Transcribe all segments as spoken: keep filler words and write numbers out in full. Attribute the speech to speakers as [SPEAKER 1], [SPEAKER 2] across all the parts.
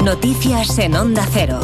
[SPEAKER 1] Noticias en Onda Cero.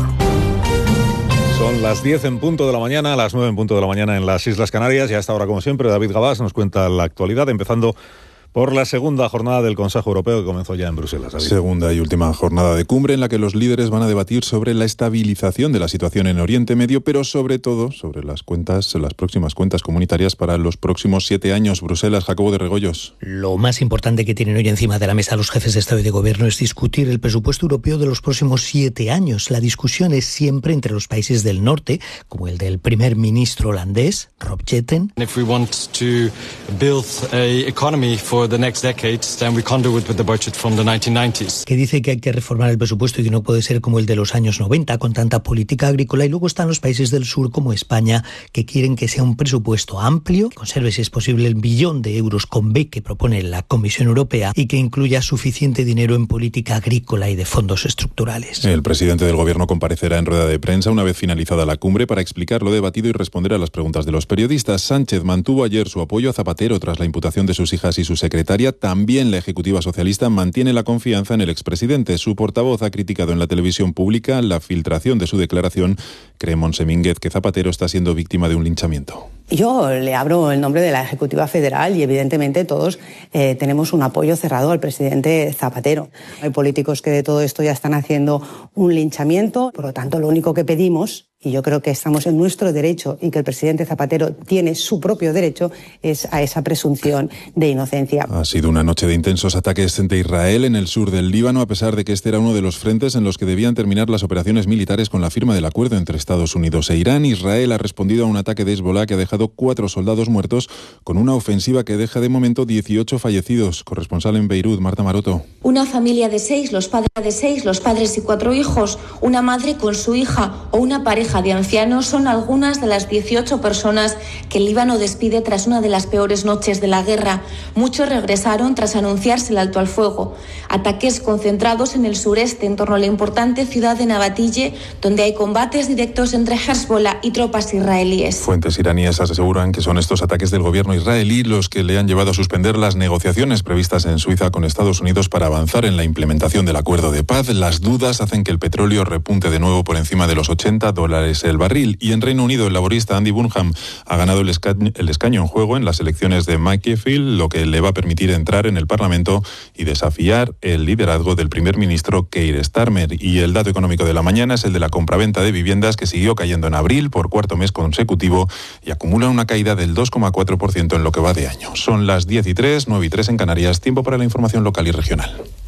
[SPEAKER 2] Son las diez en punto de la mañana, las nueve en punto de la mañana en las Islas Canarias, y a esta hora, como siempre, David Gabás nos cuenta la actualidad, empezando por la segunda jornada del Consejo Europeo que comenzó ya en Bruselas. David.
[SPEAKER 3] Segunda y última jornada de cumbre en la que los líderes van a debatir sobre la estabilización de la situación en Oriente Medio, pero sobre todo sobre las cuentas, las próximas cuentas comunitarias para los próximos siete años. Bruselas, Jacobo de Regoyos.
[SPEAKER 4] Lo más importante que tienen hoy encima de la mesa los jefes de Estado y de Gobierno es discutir el presupuesto europeo de los próximos siete años. La discusión es siempre entre los países del norte, como el del primer ministro holandés, Rob Jetten.
[SPEAKER 5] If we want to build a economy for the next decades, then we can't do it with the budget from the nineteen nineties.
[SPEAKER 4] Que dice que hay que reformar el presupuesto y que no puede ser como el de los años noventa, con tanta política agrícola. Y luego están los países del sur, como España, que quieren que sea un presupuesto amplio, que conserve, si es posible, el billón de euros con B que propone la Comisión Europea y que incluya suficiente dinero en política agrícola y de fondos estructurales.
[SPEAKER 3] El presidente del Gobierno comparecerá en rueda de prensa una vez finalizada la cumbre para explicar lo debatido y responder a las preguntas de los periodistas. Sánchez mantuvo ayer su apoyo a Zapatero tras la imputación de sus hijas y su secretaria. También la ejecutiva socialista mantiene la confianza en el expresidente. Su portavoz ha criticado en la televisión pública la filtración de su declaración. Cree Montse Mínguez que Zapatero está siendo víctima de un linchamiento.
[SPEAKER 6] Yo le abro el nombre de la Ejecutiva Federal y evidentemente todos eh, tenemos un apoyo cerrado al presidente Zapatero. Hay políticos que de todo esto ya están haciendo un linchamiento, por lo tanto lo único que pedimos, y yo creo que estamos en nuestro derecho y que el presidente Zapatero tiene su propio derecho, es a esa presunción de inocencia.
[SPEAKER 3] Ha sido una noche de intensos ataques de Israel en el sur del Líbano, a pesar de que este era uno de los frentes en los que debían terminar las operaciones militares con la firma del acuerdo entre Estados Unidos e Irán. Israel ha respondido a un ataque de Hezbollah que ha dejado cuatro soldados muertos, con una ofensiva que deja de momento dieciocho fallecidos. Corresponsal en Beirut, Marta Maroto.
[SPEAKER 7] Una familia de seis, los padres de seis, los padres y cuatro hijos, una madre con su hija o una pareja de ancianos son algunas de las dieciocho personas que el Líbano despide tras una de las peores noches de la guerra. Muchos regresaron tras anunciarse el alto al fuego. Ataques concentrados en el sureste, en torno a la importante ciudad de Nabatille, donde hay combates directos entre Hezbollah y tropas israelíes.
[SPEAKER 3] Fuentes iraníes aseguran que son estos ataques del gobierno israelí los que le han llevado a suspender las negociaciones previstas en Suiza con Estados Unidos para avanzar en la implementación del acuerdo de paz. Las dudas hacen que el petróleo repunte de nuevo por encima de los ochenta dólares el barril. Y en Reino Unido, el laborista Andy Burnham ha ganado el escaño, el escaño en juego en las elecciones de Macclesfield, lo que le va a permitir entrar en el Parlamento y desafiar el liderazgo del primer ministro Keir Starmer. Y el dato económico de la mañana es el de la compraventa de viviendas, que siguió cayendo en abril por cuarto mes consecutivo y acumula una caída del dos coma cuatro por ciento en lo que va de año. Son las diez y tres, nueve y tres en Canarias. Tiempo para la información local y regional.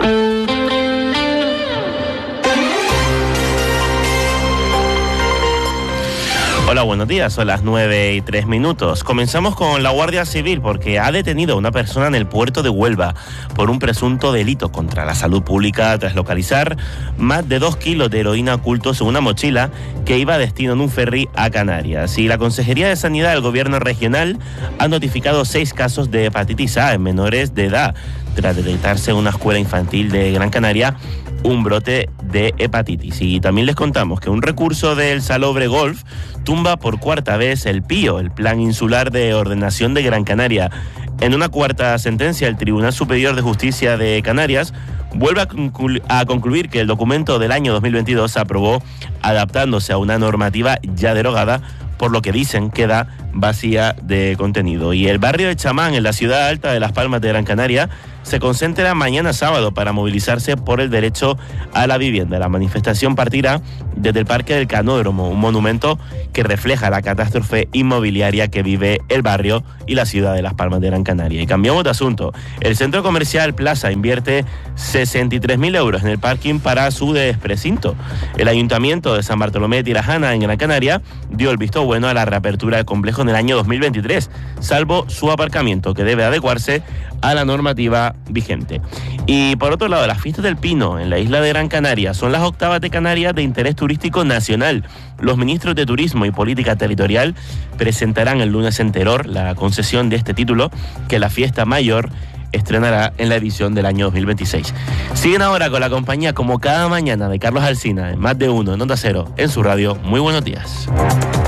[SPEAKER 8] Hola, buenos días, son las nueve y tres minutos. Comenzamos con la Guardia Civil porque ha detenido a una persona en el puerto de Huelva por un presunto delito contra la salud pública tras localizar más de dos kilos de heroína ocultos en una mochila que iba a destino en un ferry a Canarias. Y la Consejería de Sanidad del Gobierno Regional ha notificado seis casos de hepatitis A en menores de edad tras detectarse en una escuela infantil de Gran Canaria un brote de hepatitis. Y también les contamos que un recurso del Salobre Golf tumba por cuarta vez el PIO, el Plan Insular de Ordenación de Gran Canaria. En una cuarta sentencia, el Tribunal Superior de Justicia de Canarias vuelve a, conclu- a concluir que el documento del año dos mil veintidós se aprobó adaptándose a una normativa ya derogada, por lo que dicen queda vacía de contenido. Y el barrio de Chamán, en la ciudad alta de Las Palmas de Gran Canaria, se concentra mañana sábado para movilizarse por el derecho a la vivienda. La manifestación partirá desde el Parque del Canódromo, un monumento que refleja la catástrofe inmobiliaria que vive el barrio y la ciudad de Las Palmas de Gran Canaria. Y cambiamos de asunto. El centro comercial Plaza invierte sesenta y tres mil euros en el parking para su desprecinto. El Ayuntamiento de San Bartolomé de Tirajana, en Gran Canaria, dio el visto bueno a la reapertura del complejo en el año dos mil veintitrés, salvo su aparcamiento, que debe adecuarse a la normativa vigente. Y por otro lado, las fiestas del Pino en la isla de Gran Canaria son las octavas de Canarias de interés turístico nacional. Los ministros de Turismo y Política Territorial presentarán el lunes en Teror la concesión de este título, que la fiesta mayor estrenará en la edición del año dos mil veintiséis. Siguen ahora con la compañía, como cada mañana, de Carlos Alsina, en Más de Uno, en Onda Cero, en su radio. Muy buenos días.